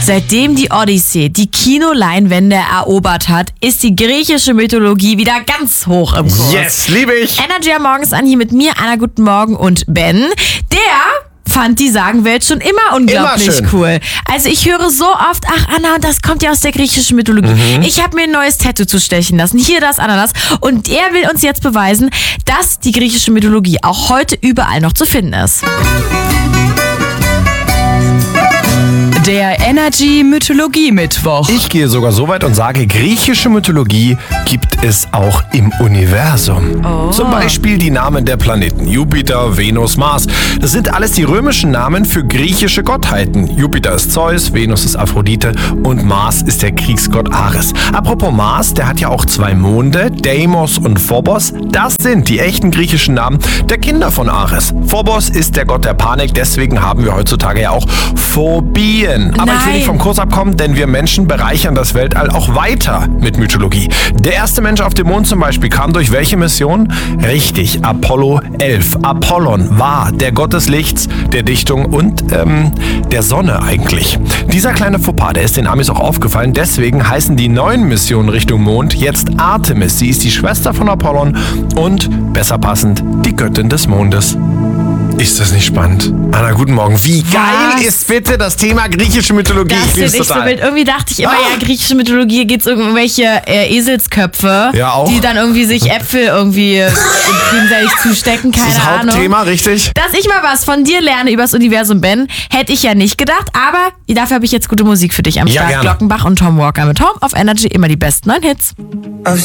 Seitdem die Odyssee die Kinoleinwände erobert hat, ist die griechische Mythologie wieder ganz hoch im Kurs. Yes, liebe ich. Energy am Morgens an hier mit mir, Anna, guten Morgen und Ben. Der fand die Sagenwelt schon immer unglaublich cool. Also ich höre so oft, ach Anna, das kommt ja aus der griechischen Mythologie. Ich habe mir ein neues Tattoo zustechen lassen. Hier das, Ananas. Und er will uns jetzt beweisen, dass die griechische Mythologie auch heute überall noch zu finden ist. Der Energy Mythologie Mittwoch. Ich gehe sogar so weit und sage, griechische Mythologie gibt es auch im Universum. Zum Beispiel die Namen der Planeten Jupiter, Venus, Mars. Das sind alles die römischen Namen für griechische Gottheiten. Jupiter ist Zeus, Venus ist Aphrodite und Mars ist der Kriegsgott Ares. Apropos Mars, der hat ja auch 2 Monde, Deimos und Phobos. Das sind die echten griechischen Namen der Kinder von Ares. Phobos ist der Gott der Panik, deswegen haben wir heutzutage ja auch Phobien. Aber ich will nicht vom Kurs abkommen, denn wir Menschen bereichern das Weltall auch weiter mit Mythologie. Der erste Mensch auf dem Mond zum Beispiel kam durch welche Mission? Richtig, Apollo 11. Apollon war der Gott des Lichts, der Dichtung und der Sonne eigentlich. Dieser kleine Fauxpas, der ist den Amis auch aufgefallen, deswegen heißen die neuen Missionen Richtung Mond jetzt Artemis. Sie ist die Schwester von Apollon und, besser passend, die Göttin des Mondes. Ist das nicht spannend? Anna, guten Morgen. Wie geil ist bitte das Thema griechische Mythologie? Das finde ich so wild. Irgendwie dachte ich immer, ja, griechische Mythologie geht es um irgendwelche Eselsköpfe, ja, auch. Die dann irgendwie sich Äpfel irgendwie gegenseitig zustecken, keine das Ahnung. Hauptthema, richtig? Dass ich mal was von dir lerne übers Universum, Ben, hätte ich ja nicht gedacht, aber dafür habe ich jetzt gute Musik für dich am Start. Gerne. Glockenbach und Tom Walker mit Home auf Energy, immer die besten 9 Hits.